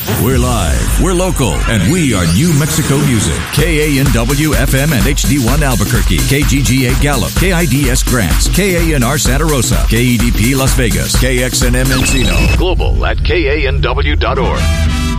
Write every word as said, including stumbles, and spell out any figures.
We're live, we're local, and we are New Mexico music. K A N W F M and H D one Albuquerque, K G G A Gallup, K I D S Grants, K A N R Santa Rosa, K E D P Las Vegas, K X N M Encino. Global at K A N W dot org.